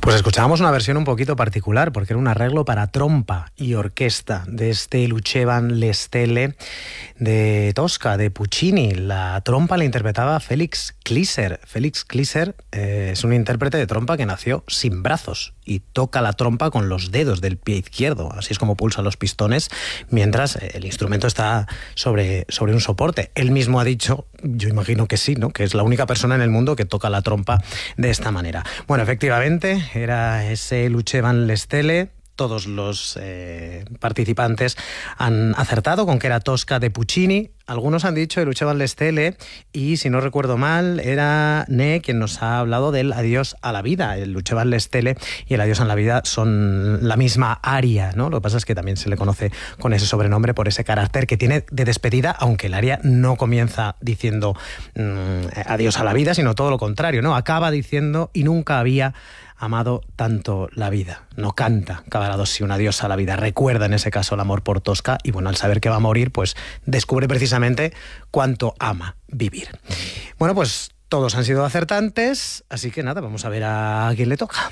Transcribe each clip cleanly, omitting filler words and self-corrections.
Pues escuchábamos una versión un poquito particular, porque era un arreglo para trompa y orquesta de este Lucevano le Stelle de Tosca, de Puccini. La trompa la interpretaba Felix Klisser. Felix Klisser es un intérprete de trompa que nació sin brazos y toca la trompa con los dedos del pie izquierdo. Así es como pulsa los pistones, mientras el instrumento está sobre un soporte. Él mismo ha dicho, yo imagino que sí, ¿no?, que es la única persona en el mundo que toca la trompa de esta manera. Bueno, efectivamente, era ese Lucevano le Stelle. Todos los participantes han acertado con que era Tosca de Puccini. Algunos han dicho el Lucevano le Stelle y, si no recuerdo mal, era Ne quien nos ha hablado del Adiós a la vida. El Lucevano le Stelle y el Adiós a la vida son la misma aria, ¿no? Lo que pasa es que también se le conoce con ese sobrenombre por ese carácter que tiene de despedida, aunque el aria no comienza diciendo adiós a la vida, sino todo lo contrario, ¿no? Acaba diciendo y nunca había amado tanto la vida. No canta Cavaradossi un adiós a la vida, recuerda en ese caso el amor por Tosca y, bueno, al saber que va a morir, pues descubre precisamente cuánto ama vivir. Bueno, pues todos han sido acertantes, así que nada, vamos a ver a quién le toca.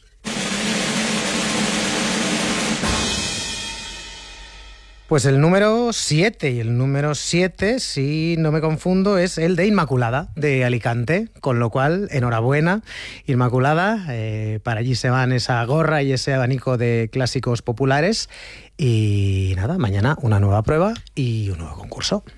Pues el número 7, y el número 7, si no me confundo, es el de Inmaculada, de Alicante, con lo cual, enhorabuena, Inmaculada, para allí se van esa gorra y ese abanico de clásicos populares, y nada, mañana una nueva prueba y un nuevo concurso.